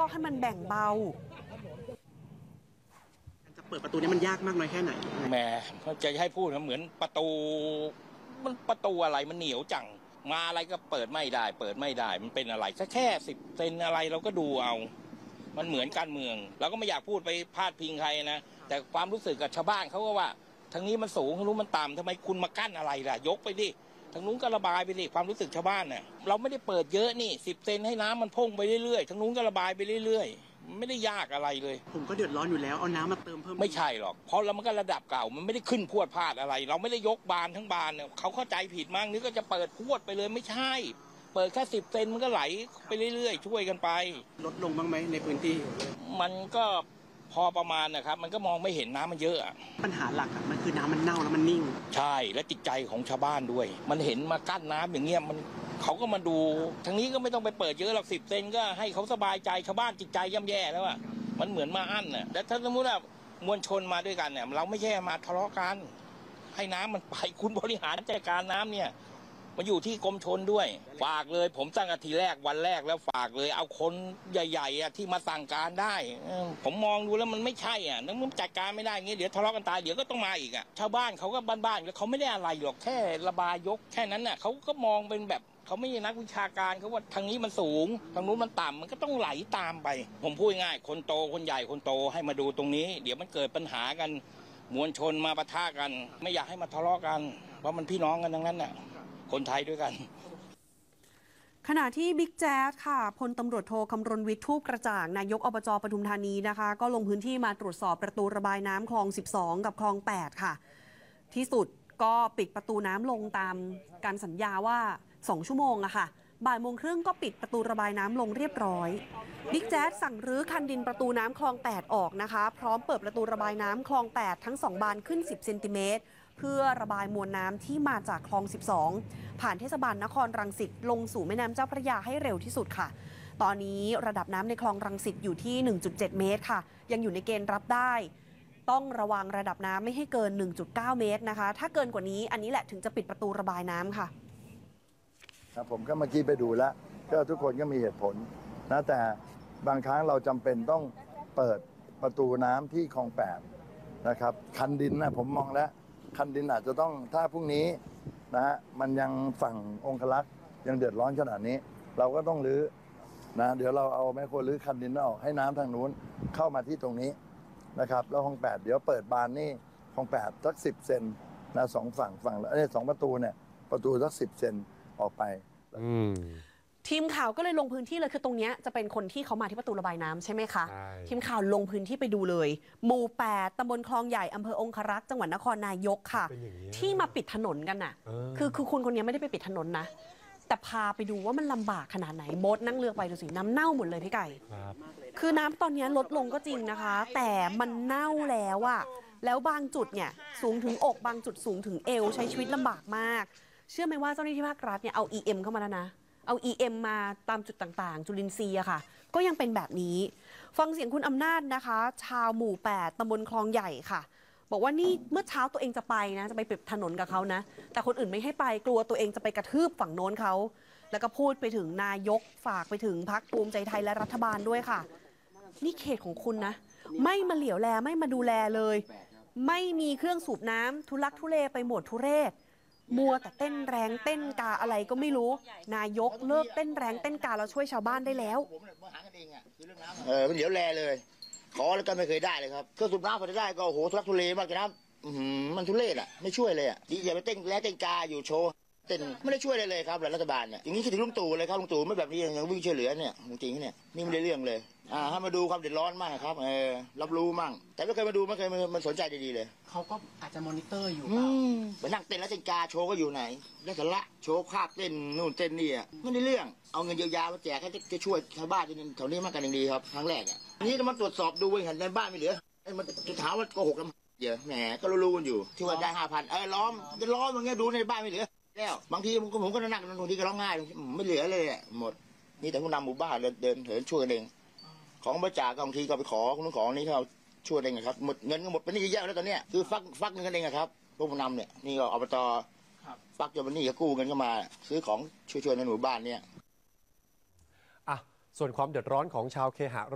ให้มันแบ่งเบาจะเปิดประตูนี้มันยากมากน้อยแค่ไหนแหมเขาจะให้พูดเหมือนประตูมันประตูอะไรมันเหนียวจังมาอะไรก็เปิดไม่ได้มันเป็นอะไรแค่10 เซนอะไรเราก็ดูเอามันเหมือนการเมืองเราก็ไม่อยากพูดไปพาดพิงใครนะแต่ความรู้สึกกับชาวบ้านเขาก็ว่าทางนี้มันสูงทางนู้นมันต่ำทำไมคุณมากั้นอะไรล่ะยกไปดิทางนู้นก็ระบายไปดิความรู้สึกชาวบ้านเนี่ยเราไม่ได้เปิดเยอะนี่10 เซนให้น้ำมันพุ่งไปเรื่อยๆทางนู้นก็ระบายไปเรื่อยๆไม่ได้ยากอะไรเลยผมก็เดือดร้อนอยู่แล้วเอาน้ำมาเติมเพิ่มไม่ใช่หรอกเพราะเรามันก็ระดับเก่ามันไม่ได้ขึ้นพรวดพลาดอะไรเราไม่ได้ยกบานทั้งบานเนี่ยเขาเข้าใจผิดมั้งนึกก็จะเปิดพรวดไปเลยไม่ใช่เปิดแค่10 เซนมันก็ไหลไปเรื่อยๆช่วยกันไปลดลงบ้างไหมในพื้นที่มันก็พอประมาณนะครับมันก็มองไม่เห็นน้ำมันเยอะปัญหาหลักมันคือน้ำมันเน่าแล้วมันนิ่งใช่และจิตใจของชาวบ้านด้วยมันเห็นมากั้นน้ำอย่างเงี้ยมันเขาก็มาดูทางนี้ก็ไม่ต้องไปเปิดเยอะหรอก10 เซนก็ให้เขาสบายใจชาวบ้านจิตใจย่ำแย่แล้วอะมันเหมือนมาอั้นน่ะแต่ถ้าสมมติว่ามวลชนมาด้วยกันเนี่ยเราไม่ใช่มาทะเลาะกันให้น้ำมันไปคุณบริหารจัดการน้ำเนี่ยมาอยู่ที่กรมชลด้วยฝากเลยผมตั้งแต่ทีแรกวันแรกแล้วฝากเลยเอาคนใหญ่ๆที่มาสั่งการได้ผมมองดูแล้วมันไม่ใช่นั่นมันจัดการไม่ได้งี้เดี๋ยวทะเลาะกันตายเดี๋ยวก็ต้องมาอีกชาวบ้านเขาก็บ้านๆเขาไม่ได้อะไรหรอกแค่ระบายยกแค่นั้นเขาก็มองเป็นแบบเขาไม่ใช่นักวิชาการเขาว่าทางนี้มันสูงทางนู้นมันต่ำมันก็ต้องไหลตามไปผมพูดง่ายคนโตคนใหญ่คนโตให้มาดูตรงนี้เดี๋ยวมันเกิดปัญหากันมวลชนมาปะทะกันไม่อยากให้มาทะเลาะกันเพราะมันพี่น้องกันทั้งนั้นคนไทยด้วยกันขณะที่บิ๊กแจ๊สค่ะพลตำรวจโทคำรณวิทย์ทูปกระจ่างนายกอบจปทุมธานีนะคะก็ลงพื้นที่มาตรวจสอบประตูระบายน้ำคลอง12กับคลอง8ค่ะที่สุดก็ปิดประตูน้ำลงตามการสัญญาว่า2 ชั่วโมงอะค่ะบ่ายโมงครึ่งก็ปิดประตูระบายน้ำลงเรียบร้อยบิ๊กแจ๊สสั่งรื้อคันดินประตูน้ำคลอง8ออกนะคะพร้อมเปิดประตูระบายน้ำคลอง8ทั้ง2 บานขึ้น10 เซนติเมตรเพื่อระบายมวลน้ำที่มาจากคลอง12ผ่านเทศบาลนครรังสิตลงสู่แม่น้ำเจ้าพระยาให้เร็วที่สุดค่ะตอนนี้ระดับน้ำในคลองรังสิตอยู่ที่ 1.7 เมตรค่ะยังอยู่ในเกณฑ์รับได้ต้องระวังระดับน้ำไม่ให้เกิน 1.9 เมตรนะคะถ้าเกินกว่านี้อันนี้แหละถึงจะปิดประตูระบายน้ำค่ะผมก็เมื่อกี้ไปดูแล้วก็ทุกคนก็มีเหตุผลนะแต่บางครั้งเราจำเป็นต้องเปิดประตูน้ำที่คลอง8นะครับคันดินนะผมมองแล้วคันดินอาจจะต้องถ้าพรุ่งนี้นะฮะมันยังฝั่งองครักษ์ยังเดือดร้อนขนาดนี้เราก็ต้องรื้อนะเดี๋ยวเราเอาแมคโครรื้อคันดินออกให้น้ำทางนู้นเข้ามาที่ตรงนี้นะครับแล้วคลอง8เดี๋ยวเปิดบานนี่คลอง8สัก10 เซนนะ2 ฝั่งแล้ว2 ประตูเนี่ยประตูสัก10 เซนออกไปทีมข่าวก็เลยลงพื้นที่เลยคือตรงนี้จะเป็นคนที่เขามาที่ประตูระบายน้ำใช่ไหมคะทีมข่าวลงพื้นที่ไปดูเลยหมู่8ตำบลคลองใหญ่อำเภอองครักษ์จังหวัดนครนายกค่ะที่มาปิดถนนกันน่ะคือคุณคนนี้ไม่ได้ไปปิดถนนนะแต่พาไปดูว่ามันลำบากขนาดไหนโบ๊ทนั่งเรือไปดูสิน้ำเน่าหมดเลยพี่ไก่คือน้ำตอนนี้ลดลงก็จริงนะคะแต่มันเน่าแล้วอะแล้วบางจุดเนี่ยสูงถึงอกบางจุดสูงถึงเอวใช้ชีวิตลำบากมากเชื่อไหมว่าเจ้าหน้าที่ภาครัฐเนี่ยเอา EM เข้ามาแล้วนะเอา EM มาตามจุดต่างๆจุลินทรีย์อะค่ะก็ยังเป็นแบบนี้ฟังเสียงคุณอำนาจนะคะชาวหมู่8ตำบลคลองใหญ่ค่ะบอกว่านี่เมื่อเช้าตัวเองจะไปนะจะไปปิดถนนกับเขานะแต่คนอื่นไม่ให้ไปกลัวตัวเองจะไปกระทืบฝั่งโน้นเขาแล้วก็พูดไปถึงนายกฝากไปถึงพรรคภูมิใจไทยและรัฐบาลด้วยค่ะนี่เขตของคุณนะไม่มาเหลียวแลไม่มาดูแลเลยไม่มีเครื่องสูบน้ำทุลักทุเลไปหมดทุเรศมัวแต่เต้นแรงเต้นกาอะไรก็ไม่รู้นายกเลิกเต้นแรงเต้นกาแล้วช่วยชาวบ้านได้แล้วมันเดี๋ยวแลเลยขอแล้วก็ไม่เคยได้เลยครับเครื่องสูบน้ำพอจะได้ก็โอ้โหทุลักทุเลมากเลยนะมันทุเรศไม่ช่วยเลยดีอย่าไปเต้นแล้วเต้นกาอยู่โชว์เต้นไม่ได้ช่วยเลยครับรัฐบาลเนี่ยอย่างนี้คิดถึงลุงตู่เลยครับลุงตู่ไม่แบบนี้ยังวิ่งช่วยเหลือเนี่ยจริงๆเนี่ยนี่ไม่ได้เรื่องเลยให้มาดูความเดือดร้อนมั่งครับรับรู้มั่งแต่ไม่เคยมาดูไม่เคยมันสนใจดีๆเลยเขาก็อาจจะมอนิเตอร์อยู่ไปนั่งเต้นแล้วเต้นกาโชว์ก็อยู่ไหนแล้วแต่ละโชว์ภาพเต้นนู่นเต้นนี่ไม่ได้เรื่องเอาเงินเยียวยามาแจกให้จะช่วยชาวบ้านแถวนี้มากกันอย่างดีครับครั้งแรกนี่เรามาตรวจสอบดูเห็นในบ้านไม่เหลือมันจะถามว่าโกหกกันเยอะแหมก็รู้กันอยู่ที่ว่าได้5,000ล้อมอย่างเงี้ยดูในบ้านไม่เหลือแล้วบางทีผมก็นั่งบางทีก็ร้องไห้ไม่เหลือเลยหมดนี่แต่ผู้นำหมู่บ้านเดินเถินช่วยเองของบริจาคบางทีก็ไปขอคนนู้นของนี้เขาช่วยเองครับหมดเงินก็หมดเป็นหนี้เยอะแล้วตอนนี้คือฟักเงินกันเองครับพวกผู้นำเนี่ยนี่ก็อบตฟักจนเป็นหนี้ก็กู้เงินเข้ามาซื้อของช่วยในหมู่บ้านเนี่ยส่วนความเดือดร้อนของชาวเคหะ